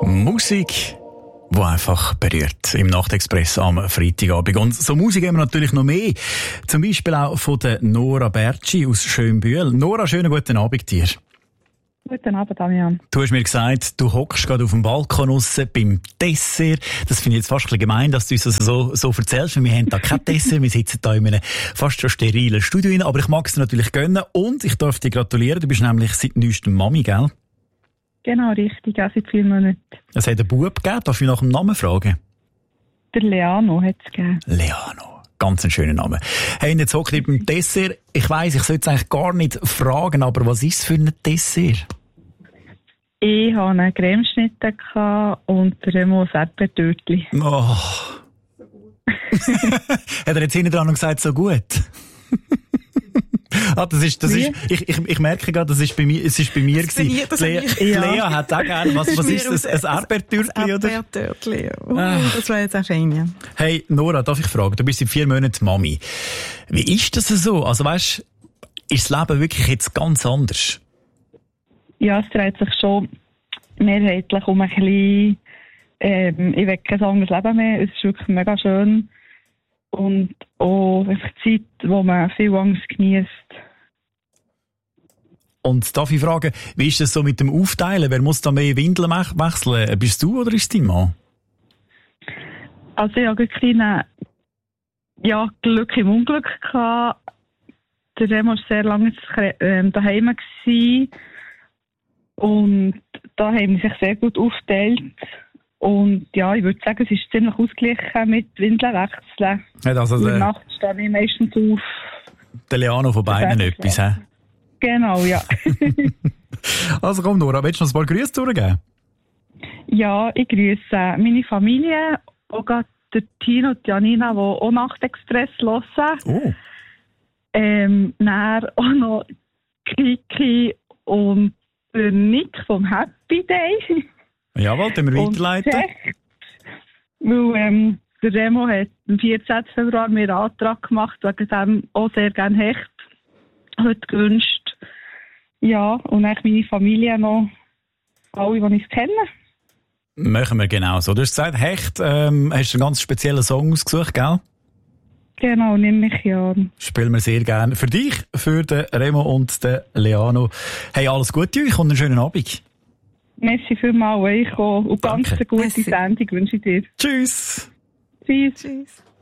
Musik, die einfach berührt im Nachtexpress am Freitagabend. Und so Musik haben wir natürlich noch mehr. Zum Beispiel auch von der Nora Bertschi aus Schönbühl. Nora, schönen guten Abend dir. Guten Abend, Damian. Du hast mir gesagt, du hockst gerade auf dem Balkon draussen beim Dessert. Das finde ich jetzt fast ein bisschen gemein, dass du uns das so erzählst, weil wir haben da kein Dessert. Wir sitzen da in einem fast schon sterilen Studio rein. Aber ich mag es dir natürlich gönnen und ich darf dir gratulieren. Du bist nämlich seit neuestem Mami, gell? Genau, richtig, auch seit 4 Monaten. Es hat einen Bub gegeben, darf ich nach dem Namen fragen? Der Leano hat es gegeben. Leano. Ganz ein schöner Name. Hey, und jetzt hockt ihr beim Dessert. Ich weiss, ich sollte es eigentlich gar nicht fragen, aber was ist es für ein Dessert? Ich hatte einen Cremeschnitte und Remo ein Erdbeertörtli. Oh. Hat er jetzt hinten dran noch gesagt, so gut? Ich merke gerade, es ist bei mir gewesen. Lea hat auch gerne, was ist das? Ein Erdbeertörtli, oder? Ein Erdbeertörtli, das wäre jetzt auch fein, ja. Hey, Nora, darf ich fragen? Du bist seit 4 Monaten Mami. Wie ist das so? Also weißt, ist das Leben wirklich jetzt ganz anders? Ja, es dreht sich schon mehrheitlich um ein bisschen, ich will kein anderes Leben mehr. Es ist wirklich mega schön. Und auch einfach Zeit, wo man viel Angst genießt. Und darf ich fragen, wie ist das so mit dem Aufteilen? Wer muss da mehr Windeln wechseln? Bist du oder ist dein Mann? Also ich hatte Glück im Unglück gehabt. Der Remo war sehr lange daheim gewesen. Und da haben sie sich sehr gut aufgeteilt. Und ja, ich würde sagen, es ist ziemlich ausgeglichen mit Windeln wechseln. Ja, also in der Nacht stehe ich meistens auf. Der Leano von beiden etwas, hä? Genau, ja. Also komm, Nora, willst du noch ein paar Grüße durchgeben? Ja, ich grüße meine Familie, auch gerade der Tino und Janina, die auch Nachtexpress hören. Oh. Dann auch noch Kiki und der Nick vom Happy Day. Jawohl, den wir weiterleiten. Weil der Remo hat am 14. Februar mir einen Antrag gemacht, wegen dem auch sehr gerne Hecht heute gewünscht. Ja, und auch meine Familie noch, alle, die ich kenne. Machen wir genau so. Du hast gesagt, Hecht, hast du einen ganz speziellen Song ausgesucht, gell? Genau, nehme ich ja. Spielen wir sehr gerne. Für dich, für den Remo und den Leano. Hey, alles Gute euch und einen schönen Abend. Merci vielmals euch auch. Und ganz eine gute Sendung wünsche ich dir. Tschüss. Tschüss. Tschüss.